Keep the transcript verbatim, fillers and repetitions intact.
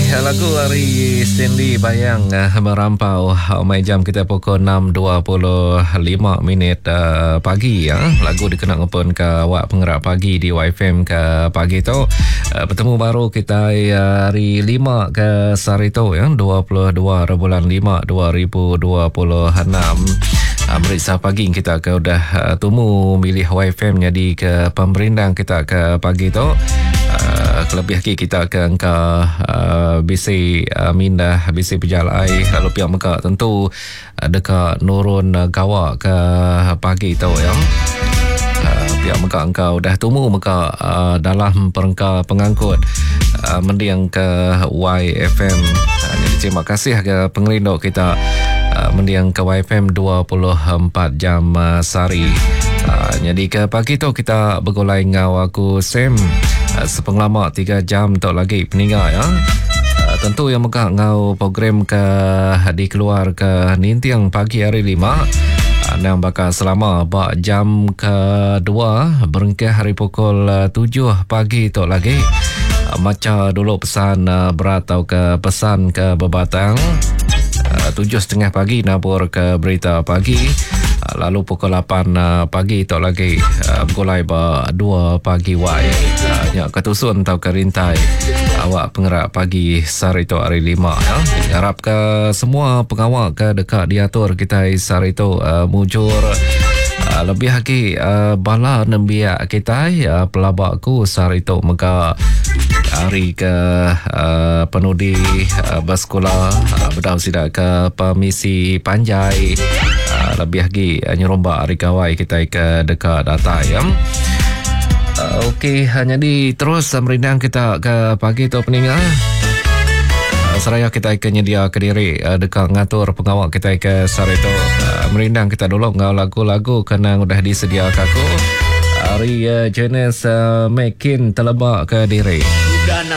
lagu dari Stanley Bayang uh, merampau uh, main jam kita pukul enam dua puluh lima minit uh, pagi ya. Lagu dikenang pun ke awak penggerak pagi di Y F M ke pagi tu. Uh, bertemu baru kita uh, hari lima ke Sarito ya, dua puluh dua bulan lima dua ribu dua puluh enam. Meriksa pagi kita ke udah uh, tumu milih Y F M jadi ke pemerintah kita ke pagi tu. Uh, kelebih lagi kita ke angka uh, B C uh, Mindah, B C Pejalai, lalu pihak mereka tentu uh, dekat nurun uh, Gawak ke pagi tu ya. Uh, pihak mereka angka udah tumu mereka uh, dalam perangka pengangkut uh, mendiang ke Y F M. Uh, jadi terima kasih ke pengelindok kita uh, mendiang ke Y F M dua puluh empat jam uh, sehari. Uh, jadi ke pagi tu kita bergulai ngau aku Sam uh, sepenglama tiga jam tak lagi peninggal ya. Uh, tentu yang mereka ngau program ke dikeluar ke nintiang pagi hari lima uh, yang bakal selama bak jam kedua berhenti hari pukul uh, tujuh pagi tak lagi. Uh, macam dulu pesan uh, berat atau ke pesan ke bebatang uh, tujuh setengah pagi nabur ke berita pagi. Lalu pukul lapan uh, pagi tak lagi uh, bergulai ber dua pagi wai uh, nyak ketusun atau kerintai awak penggerak pagi Sarito hari lima ya. Harap ke semua pengawal ke dekat diatur kita Sarito uh, mujur uh, lebih lagi uh, bala nembiak kita uh, pelabakku Sarito mega hari ke uh, penudi uh, bersekolah uh, berdau sidak ke permisi panjai uh, lebih lagi uh, nyerombak hari kawai kita ke dekat data ya. Uh, Okey, hanya di terus uh, merindang kita ke pagi tu peningat. Uh, seraya kita akan nyedia ke diri uh, dekat ngatur pengawal kita ke Sarito. Uh, merindang kita dulu ngau lagu-lagu kena udah disediakan aku. Hari uh, jenis uh, makin terlebak ke diri.